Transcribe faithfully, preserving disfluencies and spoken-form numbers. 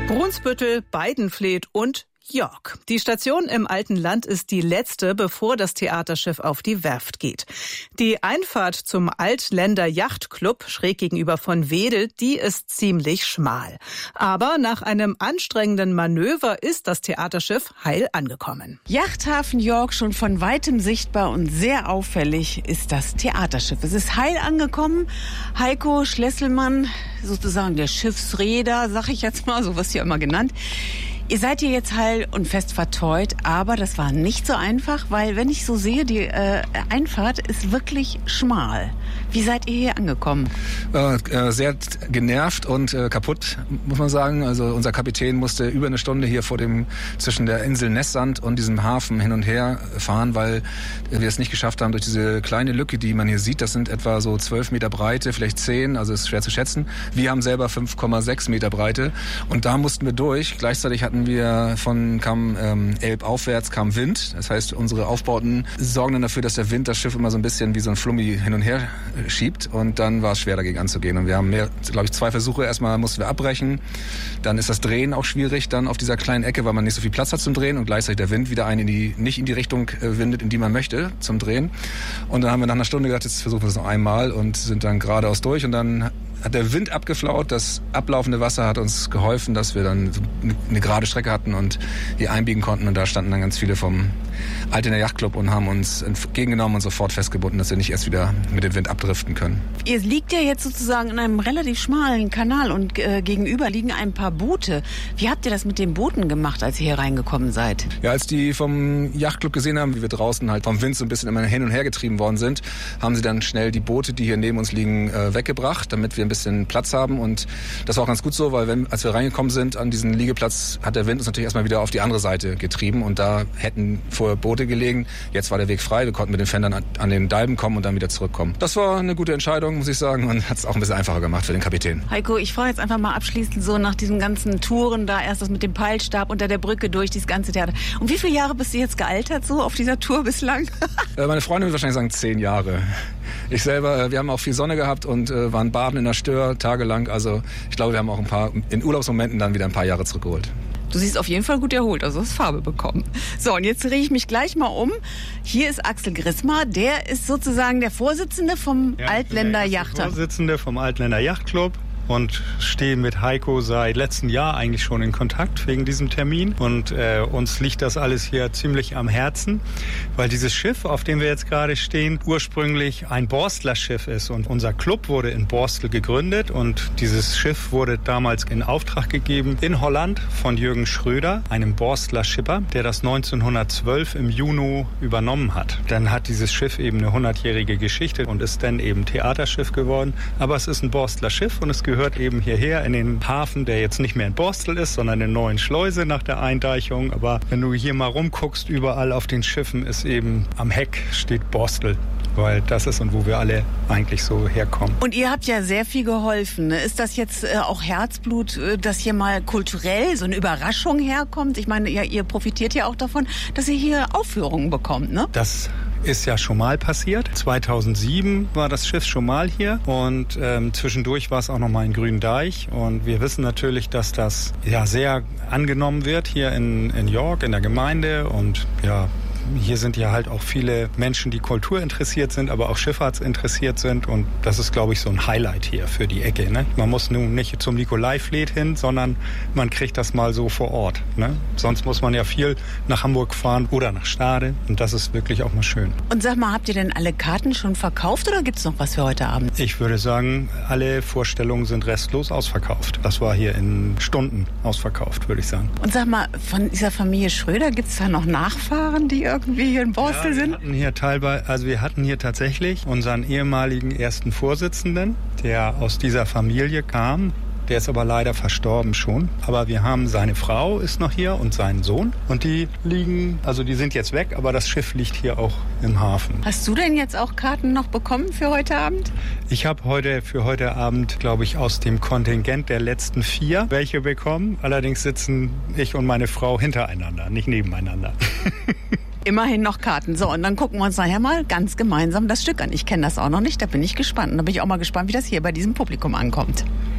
Brunsbüttel, Beidenfleth und York. Die Station im alten Land ist die letzte, bevor das Theaterschiff auf die Werft geht. Die Einfahrt zum Altländer Yachtclub schräg gegenüber von Wedel, die ist ziemlich schmal. Aber nach einem anstrengenden Manöver ist das Theaterschiff heil angekommen. Yachthafen York, schon von weitem sichtbar und sehr auffällig ist das Theaterschiff. Es ist heil angekommen. Heiko Schlesselmann, sozusagen der Schiffsreeder, sag ich jetzt mal, so was hier immer genannt. Ihr seid hier jetzt heil und fest verteut, aber das war nicht so einfach, weil wenn ich so sehe, die äh, Einfahrt ist wirklich schmal. Wie seid ihr hier angekommen? Äh, äh, sehr genervt und äh, kaputt, muss man sagen. Also unser Kapitän musste über eine Stunde hier vor dem, zwischen der Insel Nessand und diesem Hafen hin und her fahren, weil wir es nicht geschafft haben, durch diese kleine Lücke, die man hier sieht, das sind etwa so zwölf Meter Breite, vielleicht zehn, also ist schwer zu schätzen. Wir haben selber fünf Komma sechs Meter Breite und da mussten wir durch. Gleichzeitig hatten wir von kam ähm, Elb aufwärts kam Wind. Das heißt, unsere Aufbauten sorgen dann dafür, dass der Wind das Schiff immer so ein bisschen wie so ein Flummi hin und her schiebt. Und dann war es schwer, dagegen anzugehen. Und wir haben mehr, glaube ich, zwei Versuche. Erstmal mussten wir abbrechen. Dann ist das Drehen auch schwierig dann auf dieser kleinen Ecke, weil man nicht so viel Platz hat zum Drehen und gleichzeitig der Wind wieder einen in die, nicht in die Richtung äh, windet, in die man möchte zum Drehen. Und dann haben wir nach einer Stunde gedacht, jetzt versuchen wir es noch einmal und sind dann geradeaus durch. Und dann hat der Wind abgeflaut, das ablaufende Wasser hat uns geholfen, dass wir dann eine gerade Strecke hatten und hier einbiegen konnten. Und da standen dann ganz viele vom Altländer Yachtclub und haben uns entgegengenommen und sofort festgebunden, dass wir nicht erst wieder mit dem Wind abdriften können. Ihr liegt ja jetzt sozusagen in einem relativ schmalen Kanal und äh, gegenüber liegen ein paar Boote. Wie habt ihr das mit den Booten gemacht, als ihr hier reingekommen seid? Ja, als die vom Yachtclub gesehen haben, wie wir draußen halt vom Wind so ein bisschen immer hin und her getrieben worden sind, haben sie dann schnell die Boote, die hier neben uns liegen, äh, weggebracht, damit wir ein bisschen Platz haben. Und das war auch ganz gut so, weil wenn, als wir reingekommen sind an diesen Liegeplatz, hat der Wind uns natürlich erstmal wieder auf die andere Seite getrieben und da hätten vorher Boote gelegen. Jetzt war der Weg frei, wir konnten mit den Fendern an, an den Dalben kommen und dann wieder zurückkommen. Das war eine gute Entscheidung, muss ich sagen, und hat es auch ein bisschen einfacher gemacht für den Kapitän. Heiko, ich frage jetzt einfach mal abschließend so nach diesen ganzen Touren, da erst das mit dem Peilstab unter der Brücke durch, dieses ganze Theater. Und wie viele Jahre bist du jetzt gealtert so auf dieser Tour bislang? Meine Freundin würde wahrscheinlich sagen zehn Jahre. Ich selber, wir haben auch viel Sonne gehabt und äh, waren baden in der Stör tagelang. Also ich glaube, wir haben auch ein paar in Urlaubsmomenten dann wieder ein paar Jahre zurückgeholt. Du siehst auf jeden Fall gut erholt, also hast Farbe bekommen. So, und jetzt drehe ich mich gleich mal um. Hier ist Axel Grismar, der ist sozusagen der Vorsitzende vom ja, Altländer Yachtclub. Der Vorsitzende vom Altländer Yachtclub. Und stehe mit Heiko seit letztem Jahr eigentlich schon in Kontakt wegen diesem Termin. Und äh, uns liegt das alles hier ziemlich am Herzen, weil dieses Schiff, auf dem wir jetzt gerade stehen, ursprünglich ein Borstler Schiff ist. Und unser Club wurde in Borstel gegründet und dieses Schiff wurde damals in Auftrag gegeben in Holland von Jürgen Schröder, einem Borstler Schipper, der das neunzehnhundertzwölf im Juni übernommen hat. Dann hat dieses Schiff eben eine hundertjährige Geschichte und ist dann eben Theaterschiff geworden. Aber es ist ein Borstler Schiff und es gehört gehört eben hierher in den Hafen, der jetzt nicht mehr in Borstel ist, sondern in Neuen Schleuse nach der Eindeichung. Aber wenn du hier mal rumguckst, überall auf den Schiffen ist eben am Heck steht Borstel, weil das ist und wo wir alle eigentlich so herkommen. Und ihr habt ja sehr viel geholfen. Ist das jetzt äh, auch Herzblut, äh, dass hier mal kulturell so eine Überraschung herkommt? Ich meine, ja, ihr profitiert ja auch davon, dass ihr hier Aufführungen bekommt, ne? Das ist ja schon mal passiert. zweitausendsieben war das Schiff schon mal hier und ähm, zwischendurch war es auch noch mal in Gründeich. Und wir wissen natürlich, dass das ja sehr angenommen wird hier in, in York, in der Gemeinde. Und ja, hier sind ja halt auch viele Menschen, die Kultur interessiert sind, aber auch schifffahrtsinteressiert sind. Und das ist, glaube ich, so ein Highlight hier für die Ecke. Ne? Man muss nun nicht zum Nikolaifleet hin, sondern man kriegt das mal so vor Ort. Ne? Sonst muss man ja viel nach Hamburg fahren oder nach Stade. Und das ist wirklich auch mal schön. Und sag mal, habt ihr denn alle Karten schon verkauft oder gibt es noch was für heute Abend? Ich würde sagen, alle Vorstellungen sind restlos ausverkauft. Das war hier in Stunden ausverkauft, würde ich sagen. Und sag mal, von dieser Familie Schröder, gibt es da noch Nachfahren, die irgendwie hier in Borstel ja, wir sind? Hatten hier teilweise, also wir hatten hier tatsächlich unseren ehemaligen ersten Vorsitzenden, der aus dieser Familie kam. Der ist aber leider verstorben schon. Aber wir haben seine Frau ist noch hier und seinen Sohn. Und die liegen, also die sind jetzt weg, aber das Schiff liegt hier auch im Hafen. Hast du denn jetzt auch Karten noch bekommen für heute Abend? Ich habe heute für heute Abend, glaube ich, aus dem Kontingent der letzten vier welche bekommen. Allerdings sitzen ich und meine Frau hintereinander, nicht nebeneinander. Immerhin noch Karten. So, und dann gucken wir uns nachher mal ganz gemeinsam das Stück an. Ich kenne das auch noch nicht, da bin ich gespannt. Und da bin ich auch mal gespannt, wie das hier bei diesem Publikum ankommt.